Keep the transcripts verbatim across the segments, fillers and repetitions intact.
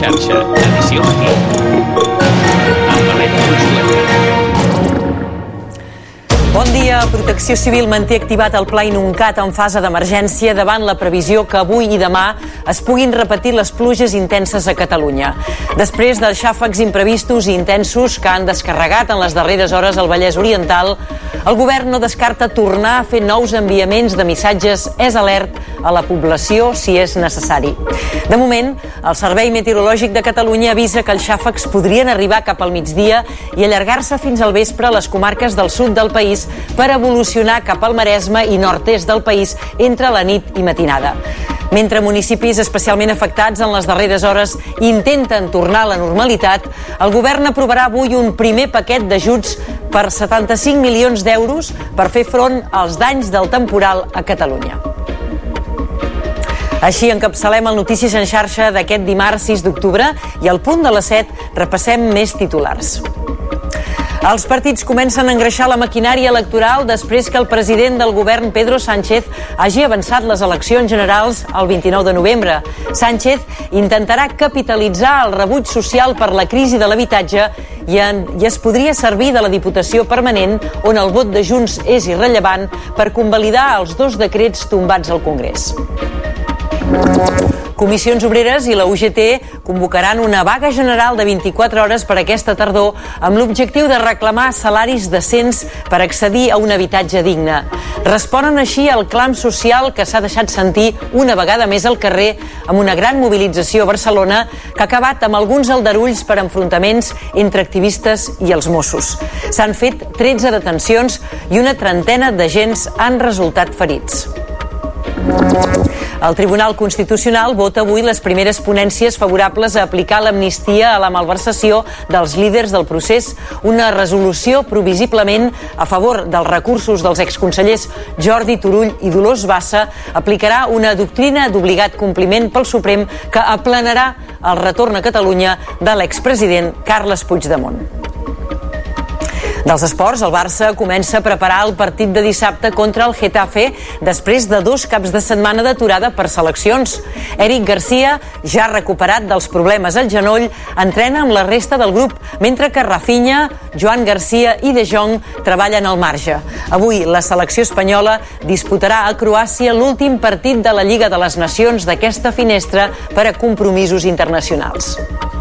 xarxa, edició matí. Amb Helena Puigdoler. Bon dia. Protecció Civil manté activat el Pla Inuncat en fase d'emergència davant la previsió que avui i demà es puguin repetir les pluges intenses a Catalunya. Després dels xàfecs imprevistos i intensos que han descarregat en les darreres hores al Vallès Oriental, el govern no descarta tornar a fer nous enviaments de missatges és alert a la població si és necessari. De moment, el Servei Meteorològic de Catalunya avisa que els xàfecs podrien arribar cap al migdia i allargar-se fins al vespre a les comarques del sud del país per evolucionar cap al Maresme i nord-est del país entre la nit i matinada. Mentre municipis especialment afectats en les darreres hores intenten tornar a la normalitat, el govern aprovarà avui un primer paquet d'ajuts per setanta-cinc milions d'euros per fer front als danys del temporal a Catalunya. Així encapçalem el Notícies en xarxa d'aquest dimarts sis d'octubre i al punt de les set repassem més titulars. Els partits comencen a engreixar la maquinària electoral després que el president del govern, Pedro Sánchez, hagi avançat les eleccions generals el vint-i-nou de novembre. Sánchez intentarà capitalitzar el rebuig social per la crisi de l'habitatge i, en, i es podria servir de la Diputació Permanent, on el vot de Junts és irrellevant, per convalidar els dos decrets tombats al Congrés. Comissions Obreres i la U G T convocaran una vaga general de vint-i-quatre hores per aquesta tardor amb l'objectiu de reclamar salaris decents per accedir a un habitatge digne. Responen així al clam social que s'ha deixat sentir una vegada més al carrer amb una gran mobilització a Barcelona que ha acabat amb alguns aldarulls per enfrontaments entre activistes i els Mossos. S'han fet tretze detencions i una trentena d'agents han resultat ferits. El Tribunal Constitucional vota avui les primeres ponències favorables a aplicar l'amnistia a la malversació dels líders del procés, una resolució provisiblement a favor dels recursos dels exconsellers Jordi Turull i Dolors Bassa aplicarà una doctrina d'obligat compliment pel Suprem que aplanarà el retorn a Catalunya de l'expresident Carles Puigdemont. Dels esports, el Barça comença a preparar el partit de dissabte contra el Getafe després de dos caps de setmana d'aturada per seleccions. Eric Garcia, ja recuperat dels problemes al genoll, entrena amb la resta del grup, mentre que Rafinha, Joan Garcia i De Jong treballen al marge. Avui la selecció espanyola disputarà a Croàcia l'últim partit de la Lliga de les Nacions d'aquesta finestra per a compromisos internacionals.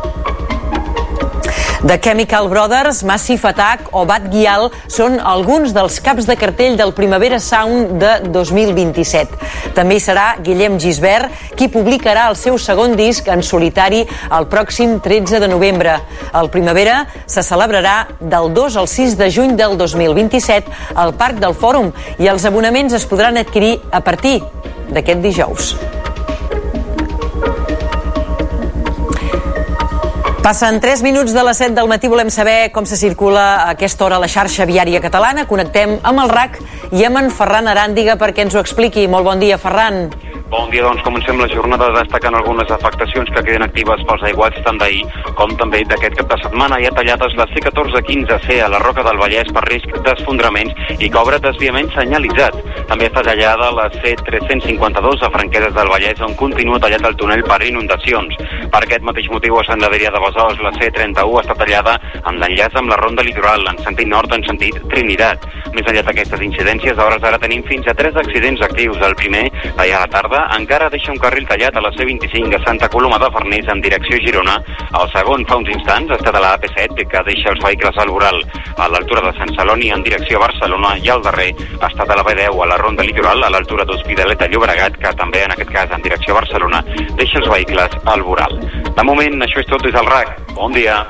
The Chemical Brothers, Massive Attack o Bad Gyal són alguns dels caps de cartell del Primavera Sound de dos mil vint-i-set. També hi serà Guillem Gisbert, qui publicarà el seu segon disc en solitari el pròxim tretze de novembre. El Primavera se celebrarà del dos al sis de juny del dos mil vint-i-set al Parc del Fòrum i els abonaments es podran adquirir a partir d'aquest dijous. Passen tres minuts de les set del matí, volem saber com se circula a aquesta hora a la xarxa viària catalana. Connectem amb el R A C i amb en Ferran Aràndiga perquè ens ho expliqui. Molt bon dia, Ferran. Bon dia, doncs comencem la jornada destacant algunes afectacions que queden actives pels aiguats tant d'ahir com també d'aquest cap de setmana. Hi ha tallades la C catorze quinze C a la Roca del Vallès per risc d'esfondraments i que obre desviament senyalitzat. També està tallada la C tres-cents cinquanta-dos a Franqueses del Vallès, on continua tallat el túnel per inundacions. Per aquest mateix motiu a Sant Adrià de Besòs la C trenta-u està tallada amb l'enllaç amb la Ronda Litoral en sentit nord en sentit Trinitat. Més enllà d'aquestes incidències, a hores d'ara tenim fins a tres accidents actius. El primer, ahir a la tarda, encara deixa un carril tallat a la C vint-i-cinc a Santa Coloma de Farners en direcció Girona. El segon, fa uns instants, ha estat a la A P set, que deixa els vehicles al voral a l'altura de Sant Celoni en direcció a Barcelona, i el darrer ha estat a la B deu a la Ronda Litoral a l'altura d'Hospitalet de Llobregat, que també en aquest cas en direcció a Barcelona deixa els vehicles al voral. De moment, això és tot des del R A C. Bon dia.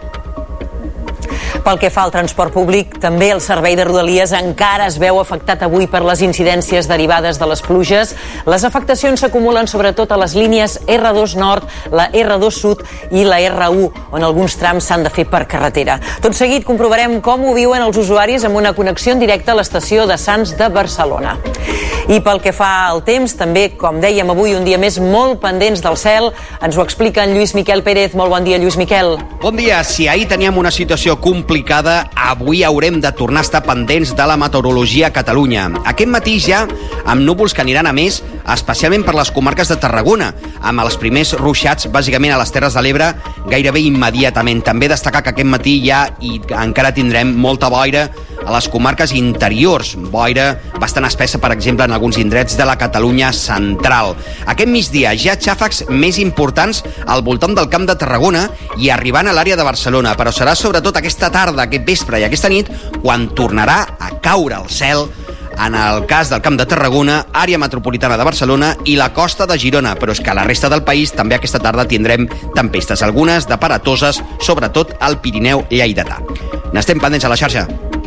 Pel que fa al transport públic, també el servei de Rodalies encara es veu afectat avui per les incidències derivades de les pluges. Les afectacions s'acumulen sobretot a les línies R dos Nord, la R dos Sud i la R u, on alguns trams s'han de fer per carretera. Tot seguit comprovarem com ho viuen els usuaris amb una connexió en directe a l'estació de Sants de Barcelona. I pel que fa al temps, també, com dèiem avui, un dia més molt pendents del cel. Ens ho explica en Lluís Miquel Pérez. Molt bon dia, Lluís Miquel. Bon dia. Si ahir teníem una situació complicada, avui haurem de tornar a estar pendents de la meteorologia a Catalunya. Aquest matí ja amb núvols que aniran a més, especialment per les comarques de Tarragona, amb els primers ruixats, bàsicament a les Terres de l'Ebre, gairebé immediatament. També destacar que aquest matí ja i encara tindrem molta boira a les comarques interiors, boira bastant espessa, per exemple, en alguns indrets de la Catalunya central. Aquest migdia ja xàfecs més importants al voltant del Camp de Tarragona i arribant a l'àrea de Barcelona, però serà sobretot aquesta tarda, aquest vespre i aquesta nit quan tornarà a caure el cel en el cas del Camp de Tarragona, àrea metropolitana de Barcelona i la costa de Girona, però és que a la resta del país també aquesta tarda tindrem tempestes, algunes d'aparatoses, sobretot al Pirineu lleidatà. N'estem pendents a la xarxa.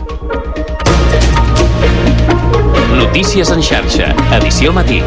Notícies en xarxa, edició matí.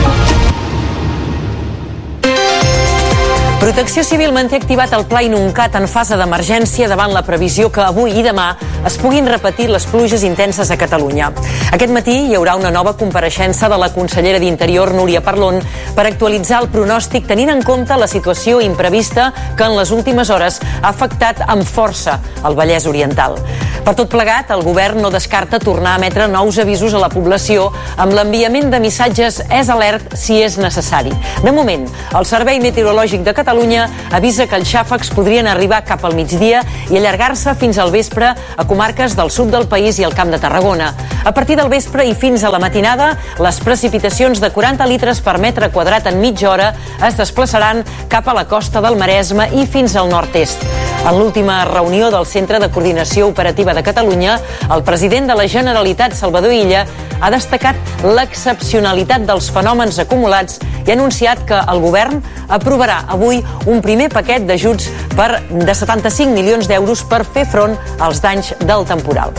Protecció Civil manté activat el Pla Inuncat en fase d'emergència davant la previsió que avui i demà es puguin repetir les pluges intenses a Catalunya. Aquest matí hi haurà una nova compareixença de la consellera d'Interior, Núria Parlon, per actualitzar el pronòstic tenint en compte la situació imprevista que en les últimes hores ha afectat amb força el Vallès Oriental. Per tot plegat, el govern no descarta tornar a emetre nous avisos a la població amb l'enviament de missatges és alert si és necessari. De moment, el Servei Meteorològic de Catalunya avisa que els xàfecs podrien arribar cap al migdia i allargar-se fins al vespre a comarques del sud del país i al Camp de Tarragona. A partir del vespre i fins a la matinada, les precipitacions de quaranta litres per metre quadrat en mitja hora es desplaçaran cap a la costa del Maresme i fins al nord-est. En l'última reunió del Centre de Coordinació Operativa de Catalunya, el president de la Generalitat, Salvador Illa, ha destacat l'excepcionalitat dels fenòmens acumulats i ha anunciat que el govern aprovarà avui un primer paquet d'ajuts per de setanta-cinc milions d'euros per fer front als danys del temporal.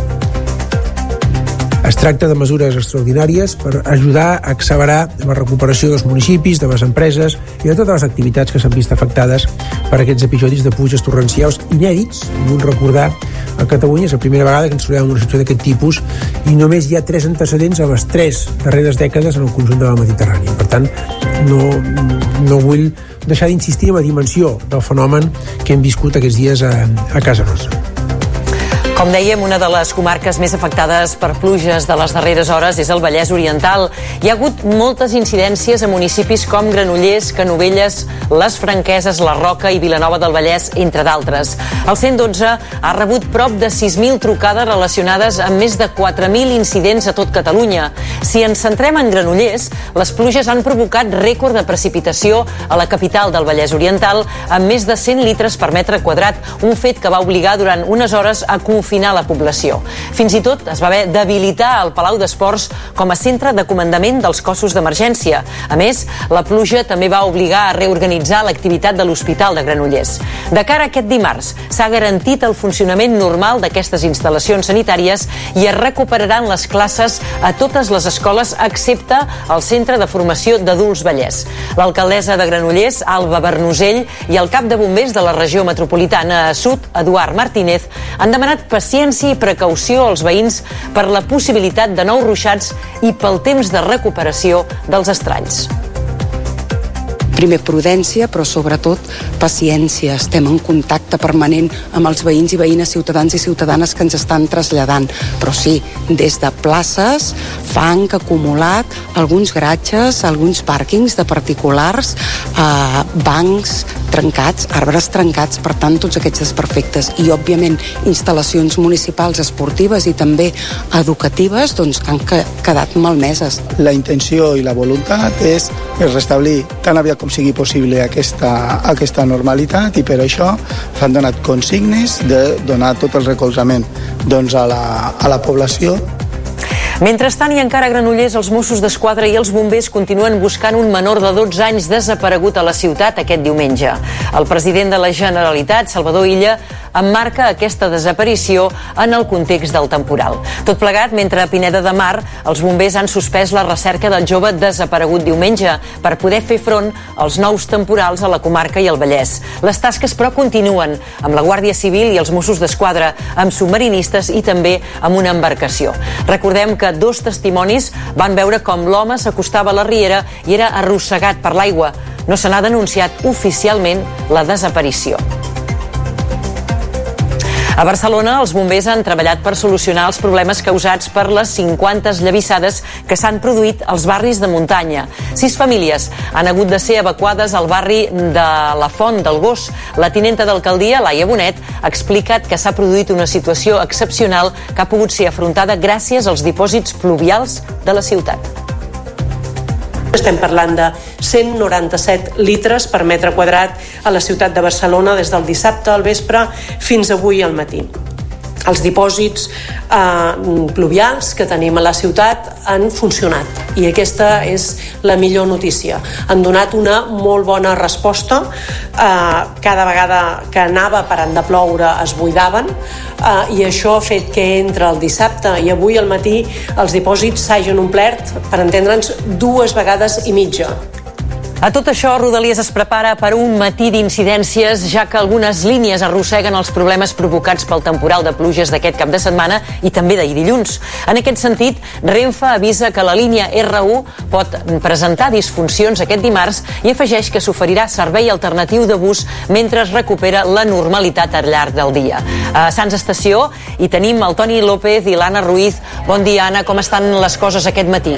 Es tracta de mesures extraordinàries per ajudar a accelerar la recuperació dels municipis, de les empreses i de totes les activitats que s'han vist afectades per aquests episodis de pluges torrencials inèdits. Vull recordar, a Catalunya és la primera vegada que ens trobem en una situació d'aquest tipus i només hi ha tres antecedents a les tres darreres dècades en el conjunt de la Mediterrània. Per tant, no, no vull deixar d'insistir en la dimensió del fenomen que hem viscut aquests dies a, a casa nostra. Com dèiem, una de les comarques més afectades per pluges de les darreres hores és el Vallès Oriental. Hi ha hagut moltes incidències a municipis com Granollers, Canovelles, Les Franqueses, La Roca i Vilanova del Vallès, entre d'altres. El cent dotze ha rebut prop de sis mil trucades relacionades amb més de quatre mil incidents a tot Catalunya. Si ens centrem en Granollers, les pluges han provocat rècord de precipitació a la capital del Vallès Oriental amb més de cent litres per metre quadrat, un fet que va obligar durant unes hores a confinar la població. Fins i tot es va haver d'habilitar el Palau d'Esports com a centre de comandament dels cossos d'emergència. A més, la pluja també va obligar a reorganitzar l'activitat de l'Hospital de Granollers. De cara a aquest dimarts, s'ha garantit el funcionament normal d'aquestes instal·lacions sanitàries i es recuperaran les classes a totes les escoles excepte el Centre de Formació d'Adults Vallès. L'alcaldessa de Granollers, Alba Bernusell, i el cap de bombers de la regió metropolitana Sud, Eduard Martínez, han demanat paciència i precaució als veïns per la possibilitat de nous ruixats i pel temps de recuperació dels estralls. Primer, prudència, però sobretot paciència. Estem en contacte permanent amb els veïns i veïnes, ciutadans i ciutadanes que ens estan traslladant. Però sí, des de places, fang acumulat, alguns garatges, alguns pàrquings de particulars, eh, bancs trencats, arbres trencats, per tant, tots aquests desperfectes. I, òbviament, instal·lacions municipals, esportives i també educatives, doncs, han quedat malmeses. La intenció i la voluntat és restablir tan aviat com sigui possible aquesta, aquesta normalitat i per això s'han donat consignes de donar tot el recolzament doncs, a, la, a la població. Mentrestant, i encara a Granollers, els Mossos d'Esquadra i els bombers continuen buscant un menor de dotze anys desaparegut a la ciutat aquest diumenge. El president de la Generalitat, Salvador Illa, emmarca aquesta desaparició en el context del temporal. Tot plegat, mentre a Pineda de Mar els bombers han suspès la recerca del jove desaparegut diumenge per poder fer front als nous temporals a la comarca i al Vallès. Les tasques, però, continuen amb la Guàrdia Civil i els Mossos d'Esquadra, amb submarinistes i també amb una embarcació. Recordem que dos testimonis van veure com l'home s'acostava a la riera i era arrossegat per l'aigua. No se n'ha denunciat oficialment la desaparició. A Barcelona, els bombers han treballat per solucionar els problemes causats per les cinquanta esllavissades que s'han produït als barris de muntanya. Sis famílies han hagut de ser evacuades al barri de la Font del Gos. La tinenta d'alcaldia, Laia Bonet, ha explicat que s'ha produït una situació excepcional que ha pogut ser afrontada gràcies als dipòsits pluvials de la ciutat. Estem parlant de cent noranta-set litres per metre quadrat a la ciutat de Barcelona des del dissabte al vespre fins avui al matí. Els dipòsits eh, pluvials que tenim a la ciutat han funcionat i aquesta és la millor notícia. Han donat una molt bona resposta. Eh, cada vegada que anava parant de ploure es buidaven eh, i això ha fet que entre el dissabte i avui al matí els dipòsits s'hagin omplert, per entendre'ns, dues vegades i mitja. A tot això, Rodalies es prepara per un matí d'incidències, ja que algunes línies arrosseguen els problemes provocats pel temporal de pluges d'aquest cap de setmana i també d'ahir dilluns. En aquest sentit, Renfe avisa que la línia erre u pot presentar disfuncions aquest dimarts i afegeix que s'oferirà servei alternatiu de bus mentre es recupera la normalitat al llarg del dia. A Sants Estació hi tenim el Toni López i l'Anna Ruiz. Bon dia, Anna, com estan les coses aquest matí?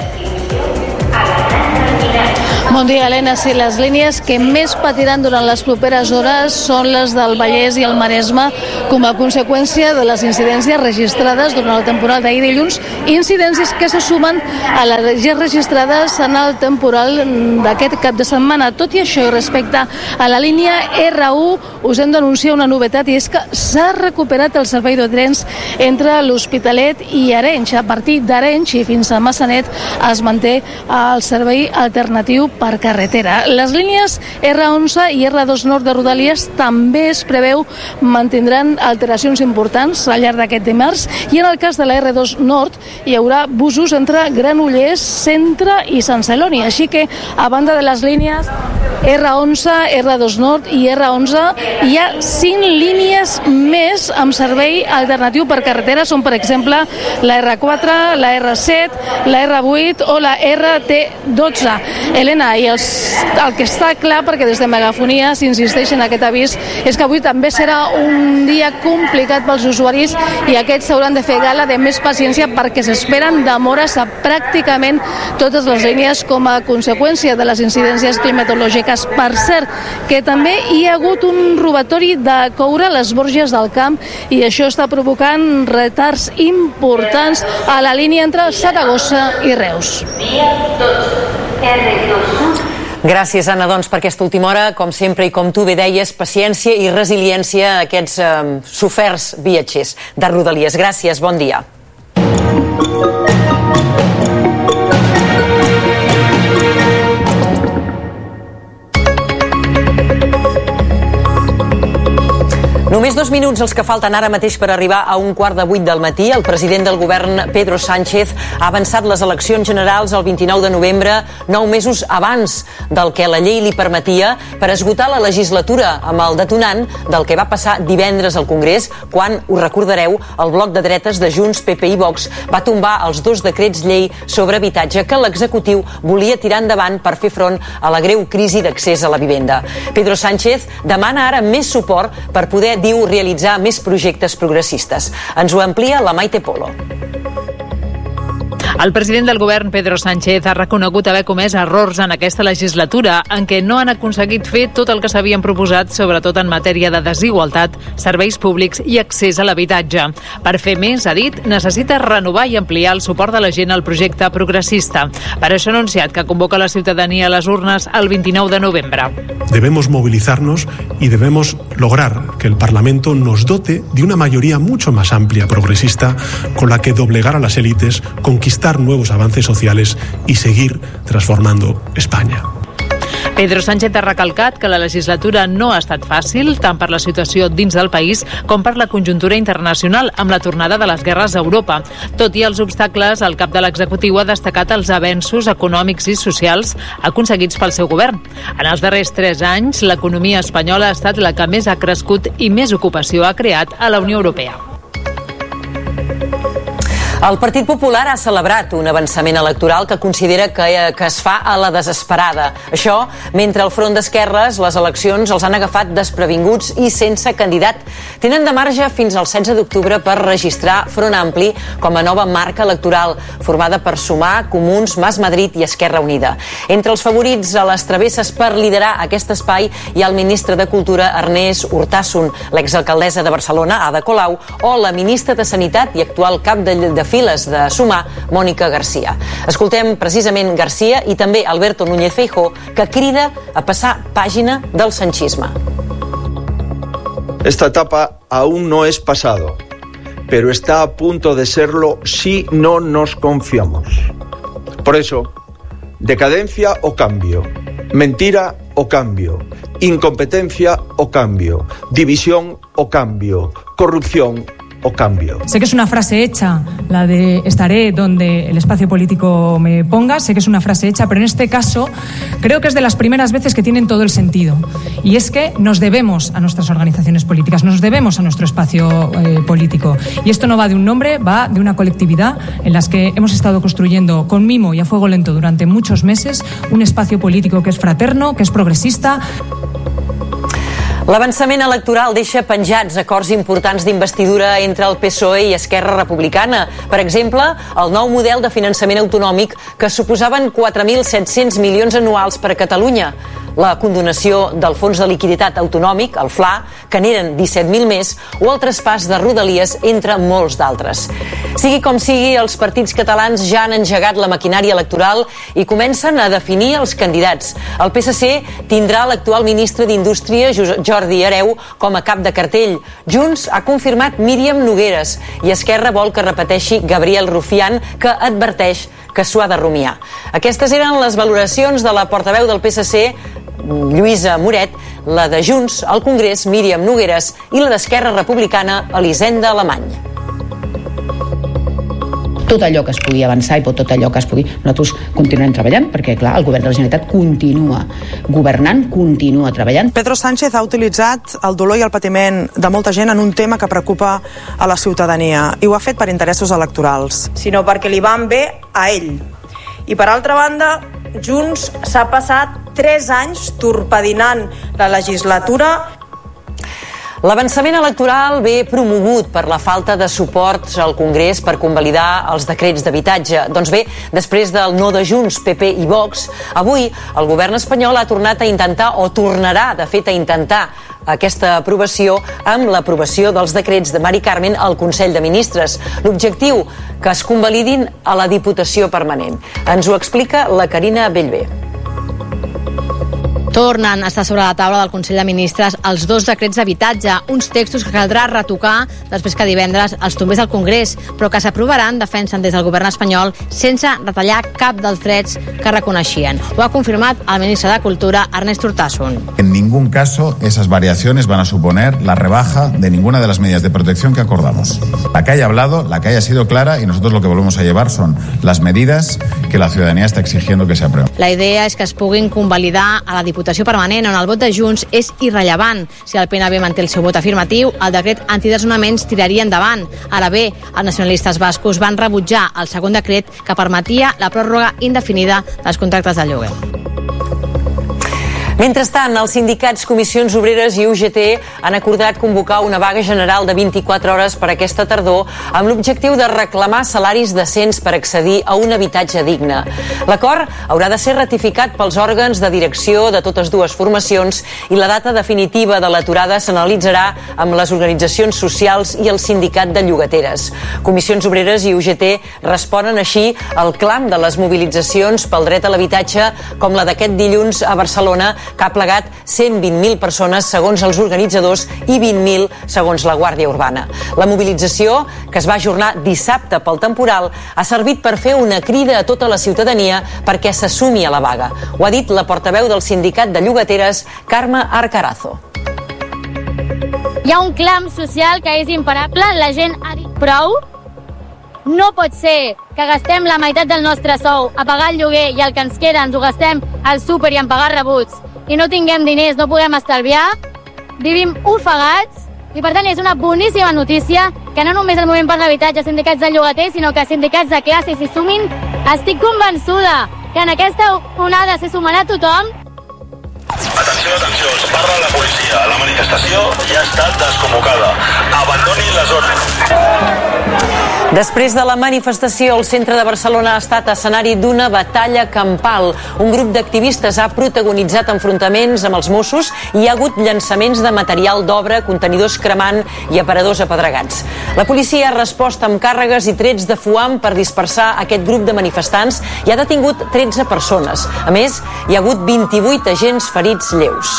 Bon dia, Helena. Sí, les línies que més patiran durant les properes hores són les del Vallès i el Maresme com a conseqüència de les incidències registrades durant el temporal d'ahir dilluns, incidències que se sumen a les ja registrades en el temporal d'aquest cap de setmana. Tot i això, respecte a la línia erre u, us hem d'anunciar una novetat i és que s'ha recuperat el servei de trens entre l'Hospitalet i Arenys. A partir d'Arenys i fins a Massanet es manté el servei alternatiu per carretera. Les línies erre onze i erre dos Nord de Rodalies també es preveu mantindran alteracions importants al llarg d'aquest dimarts i en el cas de la erre dos Nord hi haurà busos entre Granollers, Centre i Sant Celoni. Així que, a banda de les línies erre onze, erre dos Nord i erre onze, hi ha cinc línies més amb servei alternatiu per carretera. Són, per exemple, la erre quatre, la erre set, la erre vuit o la erre te dotze. Helena, i els, el que està clar, perquè des de Megafonia s'insisteix en aquest avís, és que avui també serà un dia complicat pels usuaris i aquests s'hauran de fer gala de més paciència perquè s'esperen demores a pràcticament totes les línies com a conseqüència de les incidències climatològiques. Per cert, que també hi ha hagut un robatori de coure a les Borges del Camp i això està provocant retards importants a la línia entre Saragossa i Reus. Gràcies, Anna, doncs, per aquesta última hora. Com sempre, i com tu bé deies, paciència i resiliència a aquests eh, soferts viatgers de Rodalies. Gràcies, bon dia. Només dos minuts els que falten ara mateix per arribar a un quart de vuit del matí. El president del govern, Pedro Sánchez, ha avançat les eleccions generals el vint-i-nou de novembre, nou mesos abans del que la llei li permetia, per esgotar la legislatura amb el detonant del que va passar divendres al Congrés, quan, us recordareu, el bloc de dretes de Junts, P P i Vox va tombar els dos decrets llei sobre habitatge que l'executiu volia tirar endavant per fer front a la greu crisi d'accés a la vivenda. Pedro Sánchez demana ara més suport per poder, diu, realitzar més projectes progressistes. Ens ho amplia la Maite Polo. El president del govern, Pedro Sánchez, ha reconegut haver comès errors en aquesta legislatura en què no han aconseguit fer tot el que s'havien proposat, sobretot en matèria de desigualtat, serveis públics i accés a l'habitatge. Per fer més, ha dit, necessita renovar i ampliar el suport de la gent al projecte progressista. Per això ha anunciat que convoca la ciutadania a les urnes el vint-i-nou de novembre. Debemos movilizarnos y debemos lograr que el Parlamento nos dote de una mayoría mucho más amplia progresista con la que doblegar a las élites, conquistar nuevos avances sociales y seguir transformando España. Pedro Sánchez ha recalcat que la legislatura no ha estat fàcil, tant per la situació dins del país com per la conjuntura internacional amb la tornada de les guerres a Europa. Tot i els obstacles, el cap de l'executiu ha destacat els avenços econòmics i socials aconseguits pel seu govern. En els darrers tres anys, l'economia espanyola ha estat la que més ha crescut i més ocupació ha creat a la Unió Europea. El Partit Popular ha celebrat un avançament electoral que considera que, que es fa a la desesperada. Això, mentre el Front d'Esquerres les eleccions els han agafat desprevinguts i sense candidat. Tenen de marge fins al setze d'octubre per registrar Front Ampli com a nova marca electoral, formada per Sumar, Comuns, Mas Madrid i Esquerra Unida. Entre els favorits a les travesses per liderar aquest espai hi ha el ministre de Cultura, Ernest Urtasun, l'exalcaldessa de Barcelona, Ada Colau, o la ministra de Sanitat i actual cap de, de files de Sumar, Mònica García. Escoltem precisament García i també Alberto Núñez Feijóo, que crida a passar pàgina del sanchisme. Esta etapa aún no es pasado, pero está a punto de serlo si no nos confiamos. Por eso, decadencia o cambio, mentira o cambio, incompetencia o cambio, división o cambio, corrupción o cambio. Sé que es una frase hecha, la de estaré donde el espacio político me ponga, sé que es una frase hecha, pero en este caso creo que es de las primeras veces que tienen todo el sentido. Y es que nos debemos a nuestras organizaciones políticas, nos debemos a nuestro espacio eh, político. Y esto no va de un nombre, va de una colectividad en las que hemos estado construyendo con mimo y a fuego lento durante muchos meses un espacio político que es fraterno, que es progresista. L'avançament electoral deixa penjats acords importants d'investidura entre el P S O E i Esquerra Republicana. Per exemple, el nou model de finançament autonòmic que suposaven quatre mil set-cents milions anuals per a Catalunya. La condonació del Fons de Liquiditat Autonòmic, el F L A, que n'eren disset mil més, o el traspàs de Rodalies, entre molts d'altres. Sigui com sigui, els partits catalans ja han engegat la maquinària electoral i comencen a definir els candidats. El P S C tindrà l'actual ministre d'Indústria, Jordi Hereu, com a cap de cartell. Junts ha confirmat Míriam Nogueres i Esquerra vol que repeteixi Gabriel Rufián, que adverteix que s'ho ha de rumiar. Aquestes eren les valoracions de la portaveu del P S C, Lluïsa Moret, la de Junts al Congrés, Míriam Nogueres, i la d'Esquerra Republicana, Elisenda Alemany. Tot allò que es pugui avançar i tot allò que es pugui... Nosaltres continuem treballant perquè, clar, el govern de la Generalitat continua governant, continua treballant. Pedro Sánchez ha utilitzat el dolor i el patiment de molta gent en un tema que preocupa a la ciutadania i ho ha fet per interessos electorals. Sinó perquè li van bé a ell. I per altra banda, Junts s'ha passat tres anys torpedinant la legislatura. L'avançament electoral ve promogut per la falta de suports al Congrés per convalidar els decrets d'habitatge. Doncs bé, després del no de Junts, P P i Vox, avui el govern espanyol ha tornat a intentar, o tornarà, de fet, a intentar aquesta aprovació amb l'aprovació dels decrets de Mari Carmen al Consell de Ministres. L'objectiu, que es convalidin a la Diputació Permanent. Ens ho explica la Carina Bellver. Tornen a estar sobre la taula del Consell de Ministres els dos decrets d'habitatge, uns textos que caldrà retocar després que divendres els tombés al Congrés, però que s'aprovaran, defensen des del govern espanyol, sense retallar cap dels drets que reconeixien. Ho ha confirmat el ministre de Cultura, Ernest Urtasun. En ningún caso esas variaciones van a suponer la rebaja de ninguna de las medidas de protección que acordamos. La que haya hablado, la que haya sido clara, y nosotros lo que volvemos a llevar son las medidas que la ciudadanía está exigiendo que se aprueben. La idea és que es puguin convalidar a la Diputació Permanent, on el vot de Junts és irrellevant. Si el P N B manté el seu vot afirmatiu, el decret antidesnonaments tiraria endavant. Ara bé, els nacionalistes bascos van rebutjar el segon decret que permetia la pròrroga indefinida dels contractes de lloguer. Mentrestant, els sindicats Comissions Obreres i U G T han acordat convocar una vaga general de vint-i-quatre hores per aquesta tardor amb l'objectiu de reclamar salaris decents per accedir a un habitatge digne. L'acord haurà de ser ratificat pels òrgans de direcció de totes dues formacions i la data definitiva de l'aturada s'analitzarà amb les organitzacions socials i el sindicat de llogateres. Comissions Obreres i U G T responen així al clam de les mobilitzacions pel dret a l'habitatge com la d'aquest dilluns a Barcelona, que ha plegat cent vint mil persones segons els organitzadors i vint mil segons la Guàrdia Urbana. La mobilització, que es va ajornar dissabte pel temporal, ha servit per fer una crida a tota la ciutadania perquè s'assumi a la vaga. Ho ha dit la portaveu del sindicat de llogateres, Carme Arcarazo. Hi ha un clam social que és imparable, la gent ha dit prou. No pot ser que gastem la meitat del nostre sou a pagar el lloguer i el que ens queda ens ho gastem al súper i en pagar rebuts i no tinguem diners, no puguem estalviar. Vivim ofegats i per tant és una boníssima notícia que no només el moviment per l'habitatge, sindicats de llogaters, sinó que sindicats de classe s'hi sumin. Estic convençuda que en aquesta onada s'hi sumarà tothom. Atenció, atenció, es parla la policia. La manifestació ja ha estat desconvocada. Abandonin la zona. Després de la manifestació, el centre de Barcelona ha estat escenari d'una batalla campal. Un grup d'activistes ha protagonitzat enfrontaments amb els Mossos i hi ha hagut llançaments de material d'obra, contenidors cremant i aparadors apedregats. La policia ha respost amb càrregues i trets de foam per dispersar aquest grup de manifestants i ha detingut tretze persones. A més, hi ha hagut vint-i-vuit agents ferits lleus.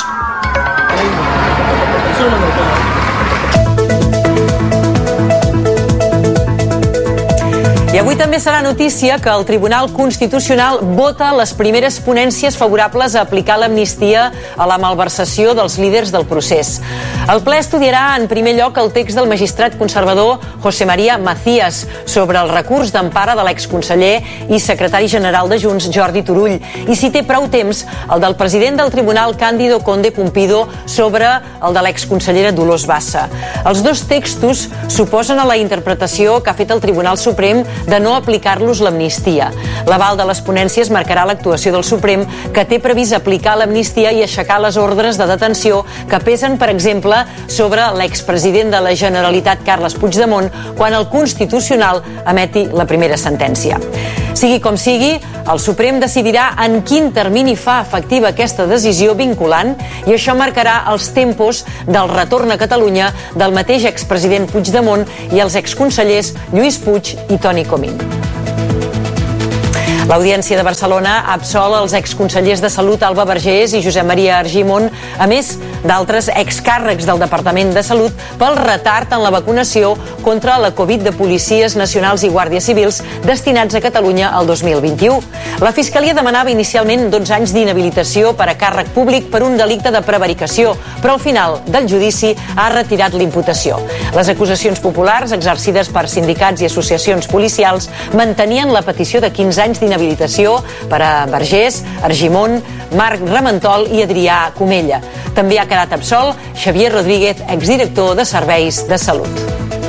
I avui també serà notícia que el Tribunal Constitucional vota les primeres ponències favorables a aplicar l'amnistia a la malversació dels líders del procés. El ple estudiarà en primer lloc el text del magistrat conservador José María Macías sobre el recurs d'empara de l'exconseller i secretari general de Junts, Jordi Turull, i si té prou temps, el del president del Tribunal, Cándido Conde Pumpido, sobre el de l'exconsellera Dolors Bassa. Els dos textos s'oposen a la interpretació que ha fet el Tribunal Suprem de no aplicar-los l'amnistia. L'aval de les ponències marcarà l'actuació del Suprem, que té previst aplicar l'amnistia i aixecar les ordres de detenció que pesen, per exemple, sobre l'expresident de la Generalitat, Carles Puigdemont, quan el Constitucional emeti la primera sentència. Sigui com sigui, el Suprem decidirà en quin termini fa efectiva aquesta decisió vinculant i això marcarà els tempos del retorn a Catalunya del mateix expresident Puigdemont i els exconsellers Lluís Puig i Toni Comín. L'Audiència de Barcelona absol els exconsellers de Salut Alba Vergés i Josep Maria Argimon, a més d'altres excàrrecs del Departament de Salut, pel retard en la vacunació contra la Covid de policies nacionals i guàrdies civils destinats a Catalunya el dos mil vint-i-u. La Fiscalia demanava inicialment dotze anys d'inhabilitació per a càrrec públic per un delicte de prevaricació, però al final del judici ha retirat l'imputació. Les acusacions populars exercides per sindicats i associacions policials mantenien la petició de quinze anys d'inhabilitació habilitació per a Vergés, Argimon, Marc Ramentol i Adrià Comella. També ha quedat absolt Xavier Rodríguez, exdirector de Serveis de Salut.